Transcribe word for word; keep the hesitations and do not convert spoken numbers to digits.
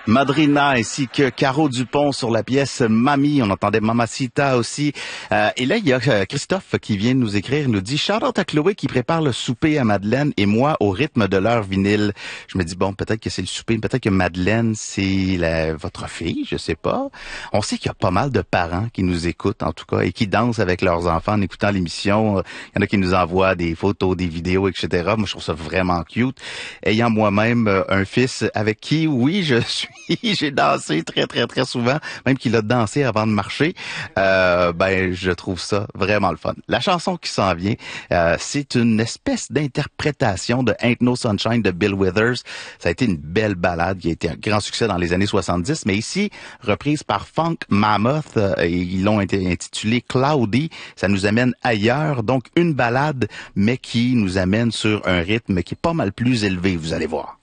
Madrina ainsi que Caro Dupont sur la pièce Mamie. On entendait Mamacita aussi. Euh, et là, il y a Christophe qui vient nous écrire, nous dit « Shout out à Chloé qui prépare le souper à Madeleine et moi au rythme de leur vinyle. » Je me dis, bon, peut-être que c'est le souper, peut-être que Madeleine, c'est la, votre fille, je sais pas. On sait qu'il y a pas mal de parents qui nous écoutent, en tout cas, et qui dansent avec leurs enfants en écoutant l'émission. Il y en a qui nous envoient des photos, des vidéos, et cetera. Moi, je trouve ça vraiment cute. Ayant moi-même un fils avec qui, oui, je suis j'ai dansé très, très, très souvent, même qu'il a dansé avant de marcher. Euh, ben, je trouve ça vraiment le fun. La chanson qui s'en vient, euh, c'est une espèce d'interprétation de Ain't No Sunshine de Bill Withers. Ça a été une belle ballade qui a été un grand succès dans les années soixante-dix, mais ici, reprise par Funk Mammoth, euh, et ils l'ont intitulé Cloudy. Ça nous amène ailleurs, donc une ballade, mais qui nous amène sur un rythme qui est pas mal plus élevé, vous allez voir.